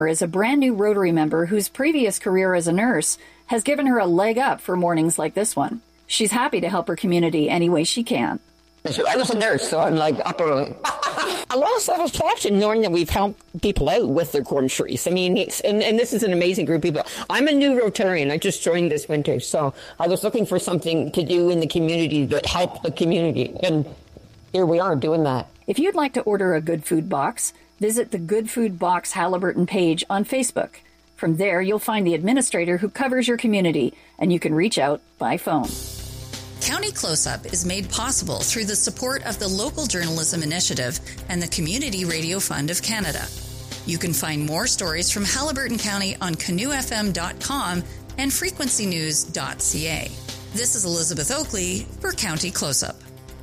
is a brand new Rotary member whose previous career as a nurse has given her a leg up for mornings like this one. She's happy to help her community any way she can. I was a nurse, so I'm like up early. A lot of satisfaction knowing that we've helped people out with their groceries. I mean, and this is an amazing group of people. I'm a new Rotarian. I just joined this winter, so I was looking for something to do in the community that help the community. And here we are doing that. If you'd like to order a Good Food Box, visit the Good Food Box Haliburton page on Facebook. From there, you'll find the administrator who covers your community, and you can reach out by phone. County Close-Up is made possible through the support of the Local Journalism Initiative and the Community Radio Fund of Canada. You can find more stories from Haliburton County on canoefm.com and frequencynews.ca. This is Elizabeth Oakley for County Close-Up.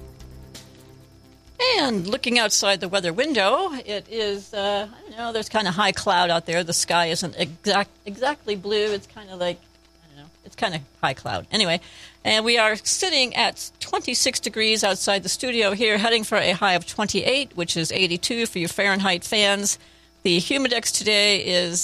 And looking outside the weather window, it is, there's kind of high cloud out there. The sky isn't exactly blue. It's kind of like, it's kind of high cloud. Anyway, and we are sitting at 26 degrees outside the studio here, heading for a high of 28, which is 82 for your Fahrenheit fans. The humidex today is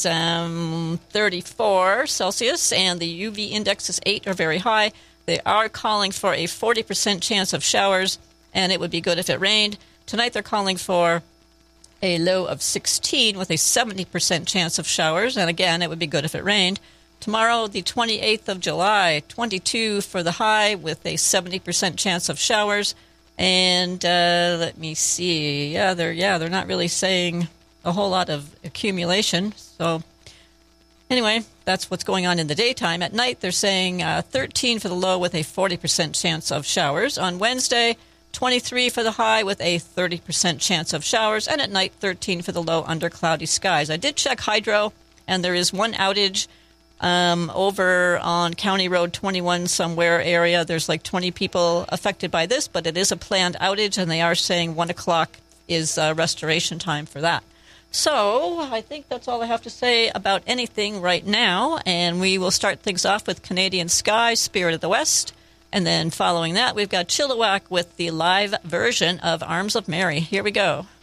34 Celsius, and the UV index is 8 or very high. They are calling for a 40% chance of showers, and it would be good if it rained. Tonight they're calling for a low of 16 with a 70% chance of showers, and again, it would be good if it rained. Tomorrow, the 28th of July, 22 for the high with a 70% chance of showers. And let me see. They're not really saying a whole lot of accumulation. So anyway, that's what's going on in the daytime. At night, they're saying 13 for the low with a 40% chance of showers. On Wednesday, 23 for the high with a 30% chance of showers. And at night, 13 for the low under cloudy skies. I did check hydro, and there is one outage over on County Road 21 somewhere area. There's like 20 people affected by this, but it is a planned outage, and they are saying 1 o'clock is restoration time for that. So I think that's all I have to say about anything right now, and we will start things off with Canadian Sky, Spirit of the West, and then following that, we've got Chilliwack with the live version of Arms of Mary. Here we go.